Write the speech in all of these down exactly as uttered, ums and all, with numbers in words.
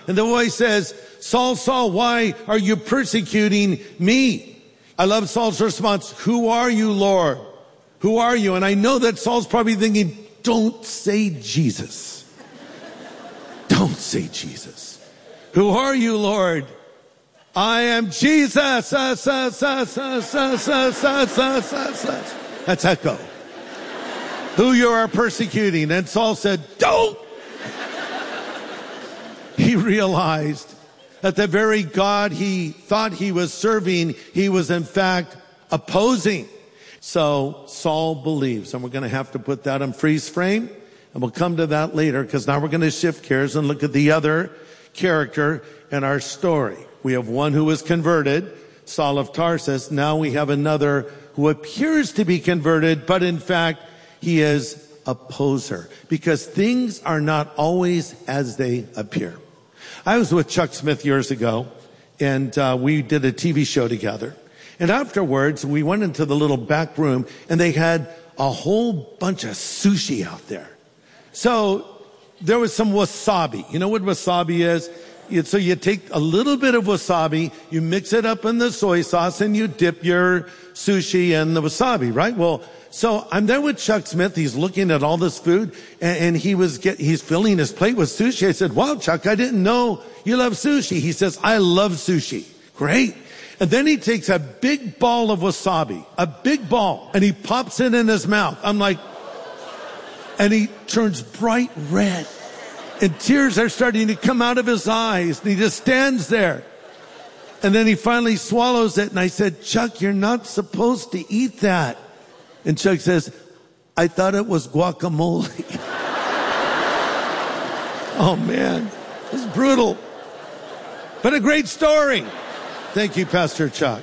And the voice says, Saul, Saul, why are you persecuting me? I love Saul's response, who are you, Lord? Who are you? And I know that Saul's probably thinking, don't say Jesus. Don't say Jesus. Who are you, Lord? I am Jesus. Uh, uh, uh, uh, uh, uh, uh, uh, uh. That's echo. Who you are persecuting. And Saul said, don't. He realized that the very God he thought he was serving, he was in fact opposing. So Saul believes, and we're going to have to put that on freeze frame, and we'll come to that later, because now we're going to shift gears and look at the other character in our story. We have one who was converted, Saul of Tarsus. Now we have another who appears to be converted, but in fact, he is opposer, because things are not always as they appear. I was with Chuck Smith years ago, and uh, we did a T V show together. And afterwards, we went into the little back room, and they had a whole bunch of sushi out there. So there was some wasabi. You know what wasabi is? So you take a little bit of wasabi, you mix it up in the soy sauce, and you dip your sushi in the wasabi, right? Well, so I'm there with Chuck Smith. He's looking at all this food, and, and he was get, he's filling his plate with sushi. I said, wow, Chuck, I didn't know you love sushi. He says, I love sushi. Great. And then he takes a big ball of wasabi, a big ball, and he pops it in his mouth. I'm like, and he turns bright red, and tears are starting to come out of his eyes, and he just stands there. And then he finally swallows it, and I said, Chuck, you're not supposed to eat that. And Chuck says, I thought it was guacamole. Oh man, it's brutal, but a great story. Thank you, Pastor Chuck.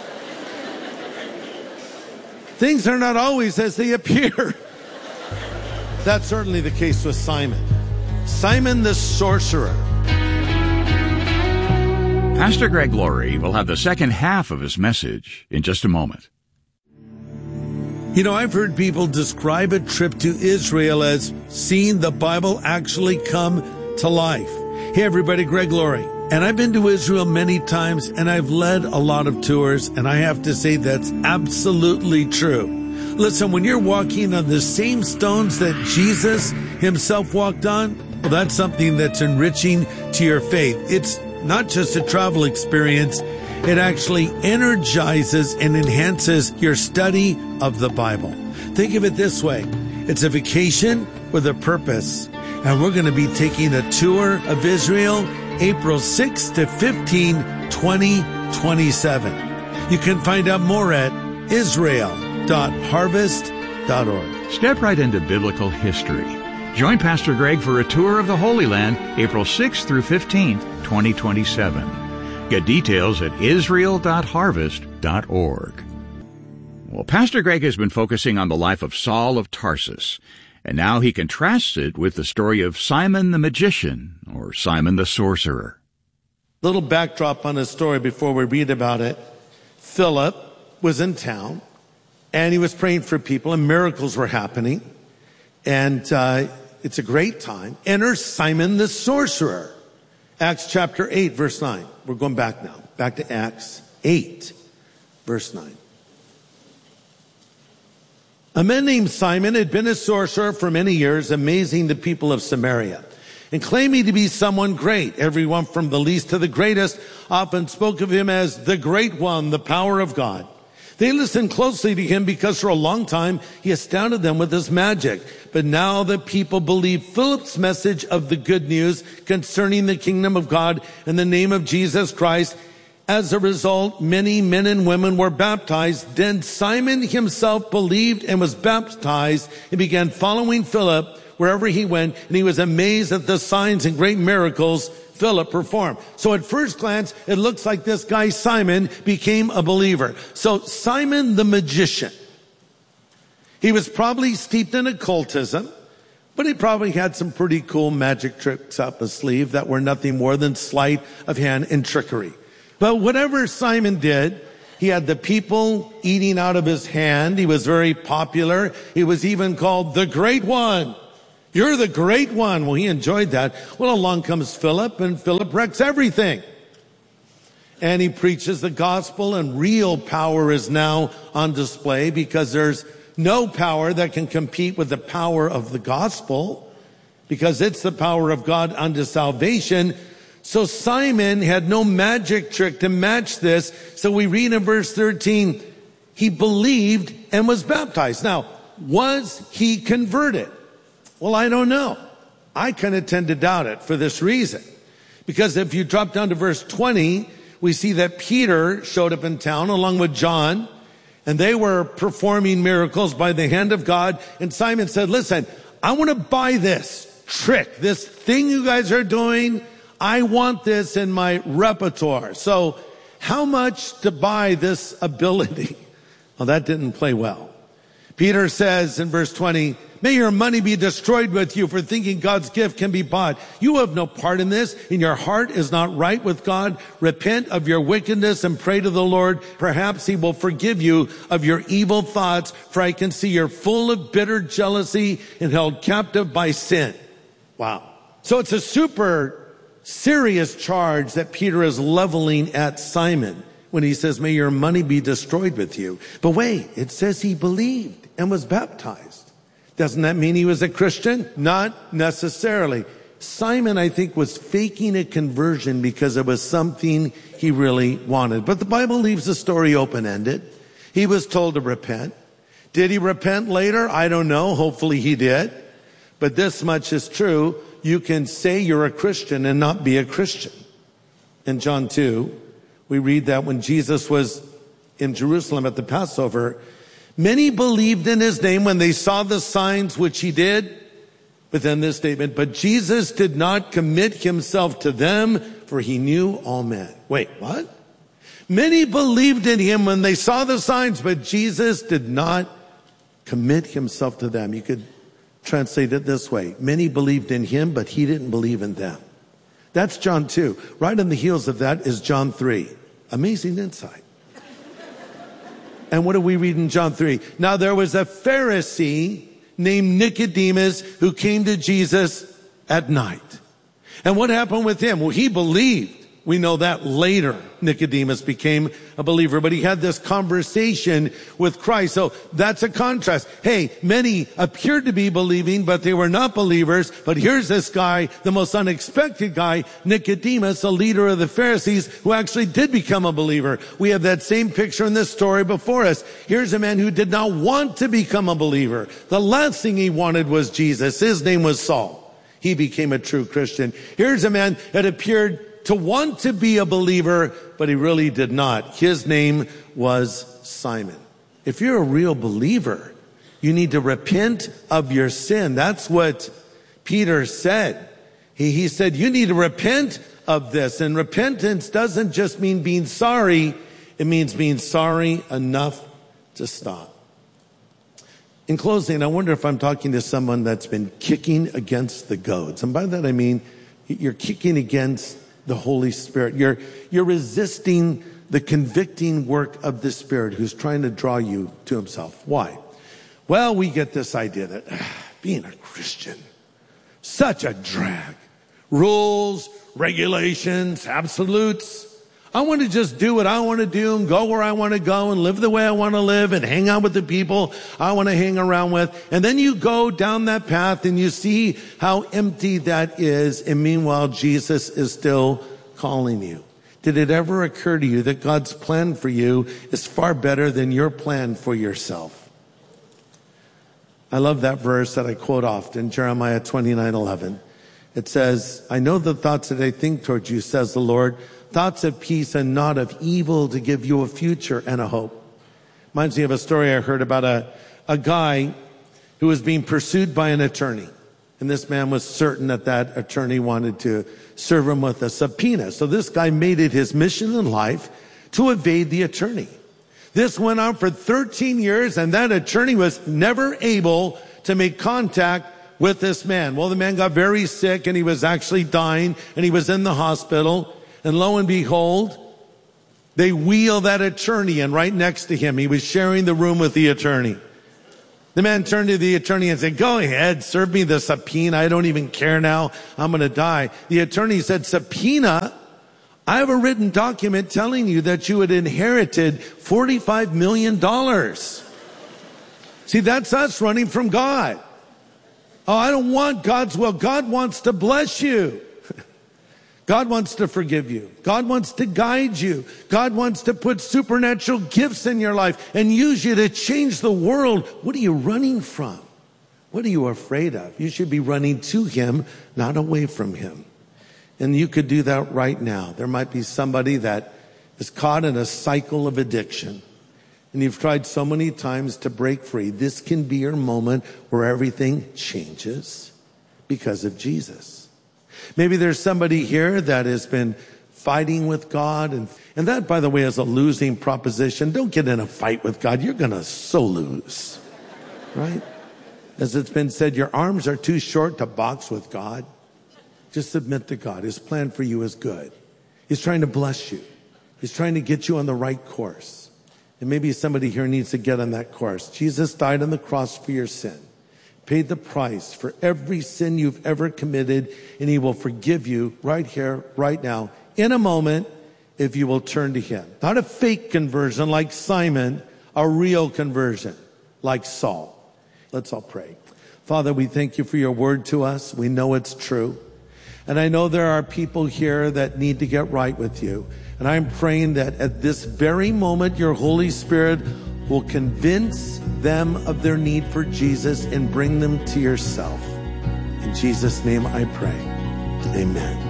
Things are not always as they appear. That's certainly the case with Simon. Simon the sorcerer. Pastor Greg Laurie will have the second half of his message in just a moment. You know, I've heard people describe a trip to Israel as seeing the Bible actually come to life. Hey everybody, Greg Laurie. And I've been to Israel many times, and I've led a lot of tours, and I have to say that's absolutely true. Listen, when you're walking on the same stones that Jesus himself walked on, well, that's something that's enriching to your faith. It's not just a travel experience. It actually energizes and enhances your study of the Bible. Think of it this way. It's a vacation with a purpose. And we're going to be taking a tour of Israel April sixth to fifteenth, twenty twenty-seven. You can find out more at israel dot harvest dot org. Step right into biblical history. Join Pastor Greg for a tour of the Holy Land April sixth through fifteenth, twenty twenty-seven. Get details at israel dot harvest dot org. Well, Pastor Greg has been focusing on the life of Saul of Tarsus, and now he contrasts it with the story of Simon the magician, or Simon the sorcerer. Little backdrop on his story before we read about it. Philip was in town, and he was praying for people, and miracles were happening. And uh, it's a great time. Enter Simon the sorcerer. Acts chapter eight, verse nine. We're going back now. Back to Acts eight, verse nine. A man named Simon had been a sorcerer for many years, amazing the people of Samaria, and claiming to be someone great. Everyone from the least to the greatest often spoke of him as the Great One, the power of God. They listened closely to him because for a long time he astounded them with his magic. But now the people believed Philip's message of the good news concerning the kingdom of God in the name of Jesus Christ. As a result, many men and women were baptized. Then Simon himself believed and was baptized and began following Philip wherever he went, and he was amazed at the signs and great miracles Philip performed. So at first glance, it looks like this guy Simon became a believer. So Simon the magician, he was probably steeped in occultism, but he probably had some pretty cool magic tricks up his sleeve that were nothing more than sleight of hand and trickery. But whatever Simon did, he had the people eating out of his hand. He was very popular. He was even called the Great One. You're the great one. Well, he enjoyed that. Well, along comes Philip, and Philip wrecks everything. And he preaches the gospel, and real power is now on display because there's no power that can compete with the power of the gospel, because it's the power of God unto salvation. So Simon had no magic trick to match this. So we read in verse thirteen, he believed and was baptized. Now, was he converted? Well, I don't know. I kind of tend to doubt it for this reason. Because if you drop down to verse twenty, we see that Peter showed up in town along with John, and they were performing miracles by the hand of God. And Simon said, listen, I want to buy this trick, this thing you guys are doing. I want this in my repertoire. So how much to buy this ability? Well, that didn't play well. Peter says in verse twenty, may your money be destroyed with you for thinking God's gift can be bought. You have no part in this, and your heart is not right with God. Repent of your wickedness and pray to the Lord. Perhaps he will forgive you of your evil thoughts, for I can see you're full of bitter jealousy and held captive by sin. Wow. So it's a super serious charge that Peter is leveling at Simon when he says, may your money be destroyed with you. But wait, it says he believed and was baptized. Doesn't that mean he was a Christian? Not necessarily. Simon, I think, was faking a conversion because it was something he really wanted. But the Bible leaves the story open-ended. He was told to repent. Did he repent later? I don't know. Hopefully he did. But this much is true. You can say you're a Christian and not be a Christian. In John two, we read that when Jesus was in Jerusalem at the Passover, many believed in his name when they saw the signs which he did. But then this statement, but Jesus did not commit himself to them, for he knew all men. Wait, what? Many believed in him when they saw the signs, but Jesus did not commit himself to them. You could translate it this way. Many believed in him, but he didn't believe in them. That's John two. Right on the heels of that is John three. Amazing insight. And what do we read in John three? Now there was a Pharisee named Nicodemus who came to Jesus at night. And what happened with him? Well, he believed. We know that later Nicodemus became a believer, but he had this conversation with Christ. So that's a contrast. Hey, many appeared to be believing, but they were not believers. But here's this guy, the most unexpected guy, Nicodemus, a leader of the Pharisees, who actually did become a believer. We have that same picture in this story before us. Here's a man who did not want to become a believer. The last thing he wanted was Jesus. His name was Saul. He became a true Christian. Here's a man that appeared to want to be a believer, but he really did not. His name was Simon. If you're a real believer, you need to repent of your sin. That's what Peter said. He, he said, you need to repent of this. And repentance doesn't just mean being sorry. It means being sorry enough to stop. In closing, I wonder if I'm talking to someone that's been kicking against the goads. And by that I mean, you're kicking against the Holy Spirit. You're, you're resisting the convicting work of the Spirit who's trying to draw you to himself. Why? Well, we get this idea that ah, being a Christian, such a drag. Rules, regulations, absolutes. I want to just do what I want to do and go where I want to go and live the way I want to live and hang out with the people I want to hang around with. And then you go down that path and you see how empty that is. And meanwhile, Jesus is still calling you. Did it ever occur to you that God's plan for you is far better than your plan for yourself? I love that verse that I quote often, Jeremiah twenty-nine eleven. It says, I know the thoughts that I think towards you, says the Lord, thoughts of peace and not of evil, to give you a future and a hope. Reminds me of a story I heard about a, a guy who was being pursued by an attorney. And this man was certain that that attorney wanted to serve him with a subpoena. So this guy made it his mission in life to evade the attorney. This went on for thirteen years, and that attorney was never able to make contact with this man. Well, the man got very sick, and he was actually dying, and he was in the hospital. And lo and behold, they wheel that attorney in right next to him. He was sharing the room with the attorney. The man turned to the attorney and said, go ahead, serve me the subpoena. I don't even care now. I'm going to die. The attorney said, subpoena? I have a written document telling you that you had inherited forty-five million dollars. See, that's us running from God. Oh, I don't want God's will. God wants to bless you. God wants to forgive you. God wants to guide you. God wants to put supernatural gifts in your life and use you to change the world. What are you running from? What are you afraid of? You should be running to Him, not away from Him. And you could do that right now. There might be somebody that is caught in a cycle of addiction. And you've tried so many times to break free. This can be your moment where everything changes because of Jesus. Maybe there's somebody here that has been fighting with God. And, and that, by the way, is a losing proposition. Don't get in a fight with God. You're going to so lose, right? As it's been said, your arms are too short to box with God. Just submit to God. His plan for you is good. He's trying to bless you. He's trying to get you on the right course. And maybe somebody here needs to get on that course. Jesus died on the cross for your sin. Paid the price for every sin you've ever committed, and He will forgive you right here, right now, in a moment, if you will turn to Him. Not a fake conversion like Simon, a real conversion like Saul. Let's all pray. Father, we thank you for your word to us. We know it's true. And I know there are people here that need to get right with you. And I'm praying that at this very moment, your Holy Spirit will convince them of their need for Jesus and bring them to yourself. In Jesus' name I pray. Amen.